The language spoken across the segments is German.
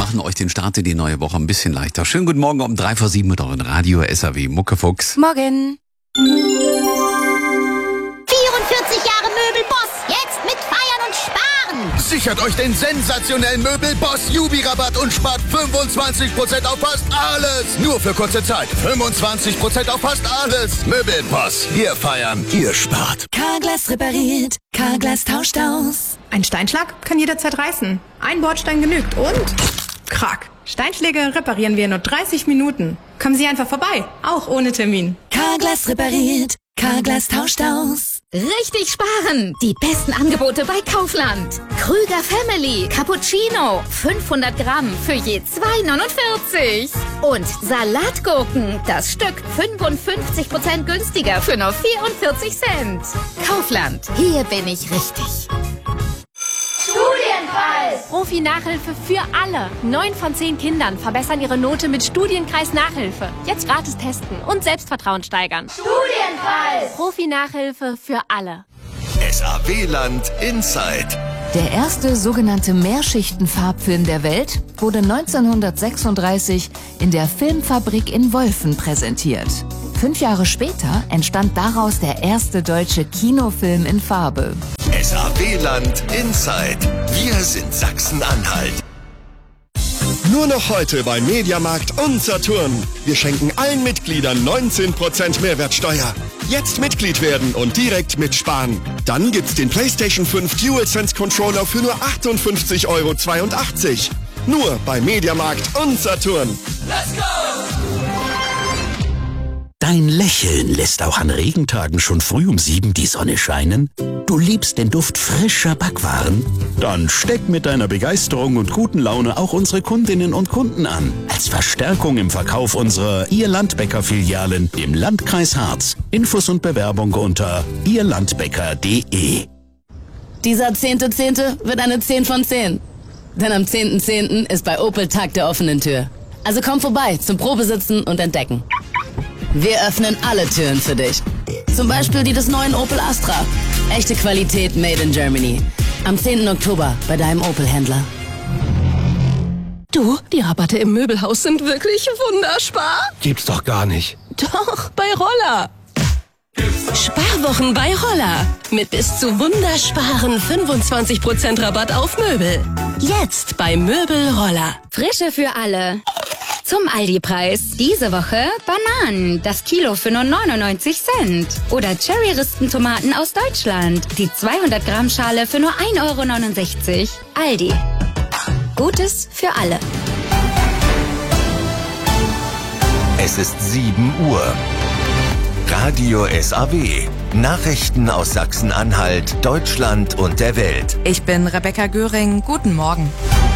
machen euch den Start in die neue Woche ein bisschen leichter. Schönen guten Morgen um 6:03 mit euren Radio SAW Muckefuchs. Morgen. 44 Jahre Möbelboss, jetzt mit Feiern und Sparen. Sichert euch den sensationellen Möbelboss Jubi-Rabatt und spart 25% auf fast alles. Nur für kurze Zeit. 25% auf fast alles. Möbelboss. Wir feiern, ihr spart. Carglass repariert, Carglass tauscht aus. Ein Steinschlag kann jederzeit reißen. Ein Bordstein genügt und... Krack. Steinschläge reparieren wir in nur 30 Minuten. Kommen Sie einfach vorbei, auch ohne Termin. Carglass repariert, Carglass tauscht aus. Richtig sparen! Die besten Angebote bei Kaufland. Krüger Family Cappuccino 500 Gramm für je 2,49. Und Salatgurken, das Stück 55% günstiger für nur 44 Cent. Kaufland, hier bin ich richtig. Studienkreis! Profi-Nachhilfe für alle. 9 von 10 Kindern verbessern ihre Note mit Studienkreis-Nachhilfe. Jetzt gratis testen und Selbstvertrauen steigern. Studienkreis! Profi-Nachhilfe für alle. SAW-Land Inside. Der erste sogenannte Mehrschichten-Farbfilm der Welt wurde 1936 in der Filmfabrik in Wolfen präsentiert. 5 Jahre später entstand daraus der erste deutsche Kinofilm in Farbe. SAW-Land Inside. Wir sind Sachsen-Anhalt. Nur noch heute bei Mediamarkt und Saturn. Wir schenken allen Mitgliedern 19% Mehrwertsteuer. Jetzt Mitglied werden und direkt mitsparen. Dann gibt's den PlayStation 5 DualSense Controller für nur 58,82 €. Nur bei Mediamarkt und Saturn. Let's go! Dein Lächeln lässt auch an Regentagen schon früh um 7 die Sonne scheinen? Du liebst den Duft frischer Backwaren? Dann steck mit deiner Begeisterung und guten Laune auch unsere Kundinnen und Kunden an. Als Verstärkung im Verkauf unserer Ihr-Landbäcker-Filialen im Landkreis Harz. Infos und Bewerbung unter ihrlandbäcker.de. Dieser 10.10. wird eine 10 von 10. Denn am 10.10. ist bei Opel Tag der offenen Tür. Also komm vorbei zum Probesitzen und Entdecken. Wir öffnen alle Türen für dich. Zum Beispiel die des neuen Opel Astra. Echte Qualität made in Germany. Am 10. Oktober bei deinem Opel-Händler. Du, die Rabatte im Möbelhaus sind wirklich wunderspar. Gibt's doch gar nicht. Doch, bei Roller. Sparwochen bei Roller. Mit bis zu wundersparen 25% Rabatt auf Möbel. Jetzt bei Möbel Roller. Frische für alle. Zum Aldi-Preis. Diese Woche Bananen, das Kilo für nur 99 Cent. Oder Cherry-Rispen-Tomaten aus Deutschland, die 200 Gramm Schale für nur 1,69 €. Aldi. Gutes für alle. Es ist 7 Uhr. Radio SAW. Nachrichten aus Sachsen-Anhalt, Deutschland und der Welt. Ich bin Rebecca Göring. Guten Morgen.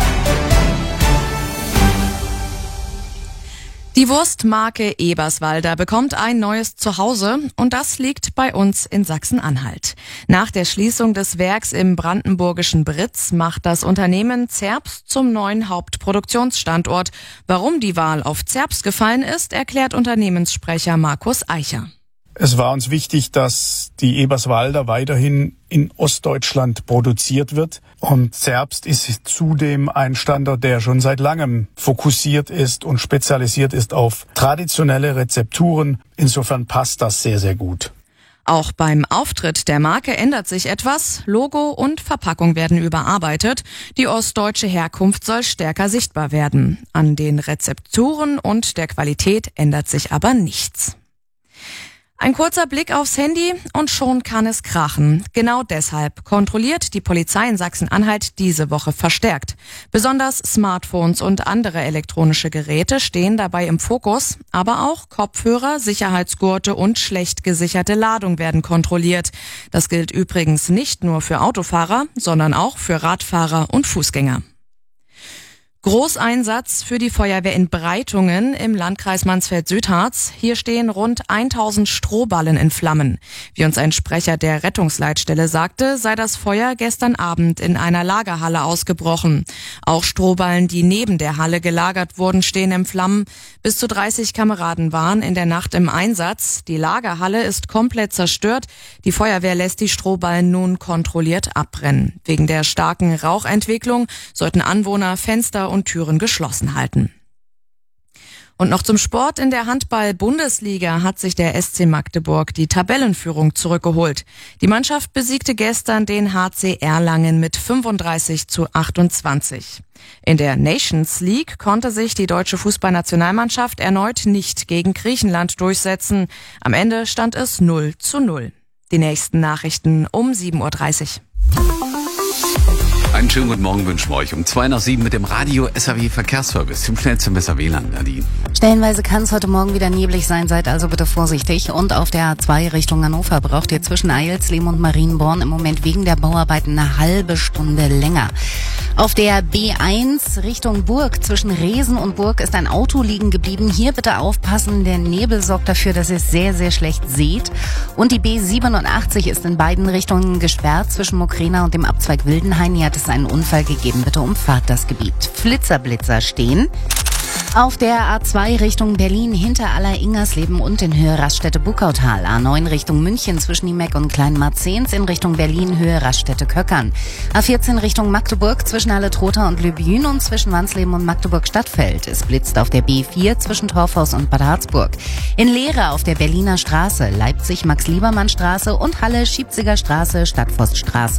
Die Wurstmarke Eberswalder bekommt ein neues Zuhause und das liegt bei uns in Sachsen-Anhalt. Nach der Schließung des Werks im brandenburgischen Britz macht das Unternehmen Zerbst zum neuen Hauptproduktionsstandort. Warum die Wahl auf Zerbst gefallen ist, erklärt Unternehmenssprecher Markus Eicher. Es war uns wichtig, dass die Eberswalder weiterhin in Ostdeutschland produziert wird. Und Zerbst ist zudem ein Standort, der schon seit langem fokussiert ist und spezialisiert ist auf traditionelle Rezepturen. Insofern passt das sehr, sehr gut. Auch beim Auftritt der Marke ändert sich etwas. Logo und Verpackung werden überarbeitet. Die ostdeutsche Herkunft soll stärker sichtbar werden. An den Rezepturen und der Qualität ändert sich aber nichts. Ein kurzer Blick aufs Handy und schon kann es krachen. Genau deshalb kontrolliert die Polizei in Sachsen-Anhalt diese Woche verstärkt. Besonders Smartphones und andere elektronische Geräte stehen dabei im Fokus, aber auch Kopfhörer, Sicherheitsgurte und schlecht gesicherte Ladung werden kontrolliert. Das gilt übrigens nicht nur für Autofahrer, sondern auch für Radfahrer und Fußgänger. Großeinsatz für die Feuerwehr in Breitungen im Landkreis Mansfeld-Südharz. Hier stehen rund 1000 Strohballen in Flammen. Wie uns ein Sprecher der Rettungsleitstelle sagte, sei das Feuer gestern Abend in einer Lagerhalle ausgebrochen. Auch Strohballen, die neben der Halle gelagert wurden, stehen in Flammen. Bis zu 30 Kameraden waren in der Nacht im Einsatz. Die Lagerhalle ist komplett zerstört. Die Feuerwehr lässt die Strohballen nun kontrolliert abbrennen. Wegen der starken Rauchentwicklung sollten Anwohner Fenster und Türen geschlossen halten. Und noch zum Sport. In der Handball-Bundesliga hat sich der SC Magdeburg die Tabellenführung zurückgeholt. Die Mannschaft besiegte gestern den HC Erlangen mit 35:28. In der Nations League konnte sich die deutsche Fußballnationalmannschaft erneut nicht gegen Griechenland durchsetzen. Am Ende stand es 0:0. Die nächsten Nachrichten um 7:30 Uhr. Einen schönen guten Morgen wünschen wir euch um 6:55 mit dem Radio SAW Verkehrsservice. Zum schnellsten besser WLAN, Nadine. Stellenweise kann es heute Morgen wieder neblig sein, seid also bitte vorsichtig. Und auf der A2 Richtung Hannover braucht ihr zwischen Eilsleben und Marienborn im Moment wegen der Bauarbeiten eine halbe Stunde länger. Auf der B1 Richtung Burg zwischen Resen und Burg ist ein Auto liegen geblieben. Hier bitte aufpassen, der Nebel sorgt dafür, dass ihr es sehr, sehr schlecht seht. Und die B87 ist in beiden Richtungen gesperrt zwischen Mokrena und dem Abzweig Wildenhain. Hier hat es einen Unfall gegeben. Bitte umfahrt das Gebiet. Flitzer stehen. Auf der A2 Richtung Berlin hinter Aller-Ingersleben und in Höhe Raststätte-Buckautal. A9 Richtung München zwischen Niemeck und Kleinmarzens, in Richtung Berlin Höhe Raststätte-Köckern. A14 Richtung Magdeburg zwischen Halle-Trotha und Lübjün und zwischen Wansleben und Magdeburg-Stadtfeld. Es blitzt auf der B4 zwischen Torfhaus und Bad Harzburg. In Leere auf der Berliner Straße, Leipzig-Max-Liebermann-Straße und Halle-Schiebziger Straße, Stadtforststraße.